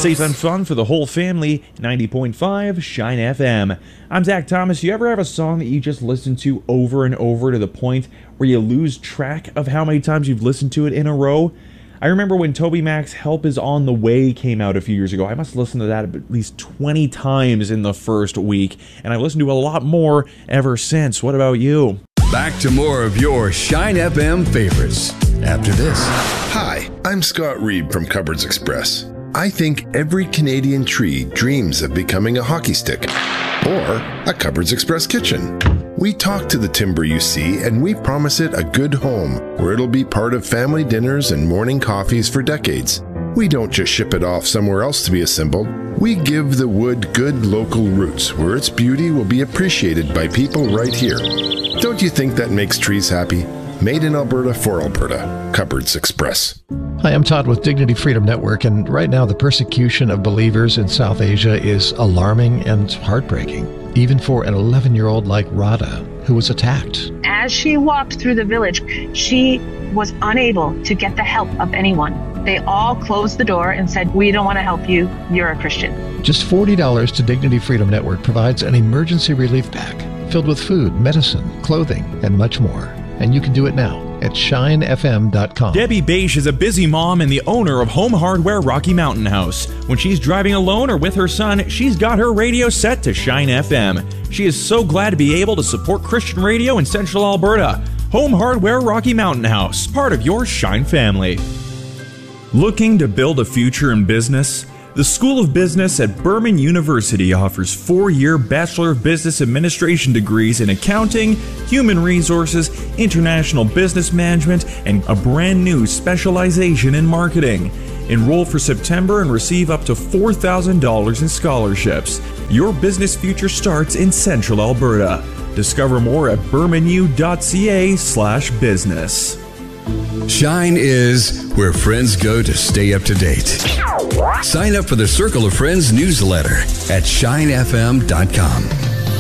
Safe and fun for the whole family, 90.5 Shine FM. I'm Zach Thomas. You ever have a song that you just listen to over and over to the point where you lose track of how many times you've listened to it in a row? I remember when Toby Mac's Help Is On The Way came out a few years ago. I must have listened to that at least 20 times in the first week, and I've listened to a lot more ever since. What about you? Back to more of your Shine FM favorites after this. Hi, I'm Scott Reed from Cupboards Express. I think every Canadian tree dreams of becoming a hockey stick or a Cupboards Express kitchen. We talk to the timber you see, and we promise it a good home where it'll be part of family dinners and morning coffees for decades. We don't just ship it off somewhere else to be assembled. We give the wood good local roots where its beauty will be appreciated by people right here. Don't you think that makes trees happy? Made in Alberta for Alberta. Cupboards Express. Hi, I'm Todd with Dignity Freedom Network, and right now the persecution of believers in South Asia is alarming and heartbreaking, even for an 11-year-old like Radha, who was attacked. As she walked through the village, she was unable to get the help of anyone. They all closed the door and said, "We don't want to help you. You're a Christian." Just $40 to Dignity Freedom Network provides an emergency relief pack filled with food, medicine, clothing, and much more. And you can do it now at shinefm.com. Debbie Bache is a busy mom and the owner of Home Hardware Rocky Mountain House. When she's driving alone or with her son, she's got her radio set to Shine FM. She is so glad to be able to support Christian radio in Central Alberta. Home Hardware Rocky Mountain House, part of your Shine family. Looking to build a future in business? The School of Business at Burman University offers 4-year Bachelor of Business Administration degrees in accounting, human resources, international business management, and a brand new specialization in marketing. Enroll for September and receive up to $4,000 in scholarships. Your business future starts in Central Alberta. Discover more at burmanu.ca/business. Shine is where friends go to stay up to date. Sign up for the Circle of Friends newsletter at shinefm.com.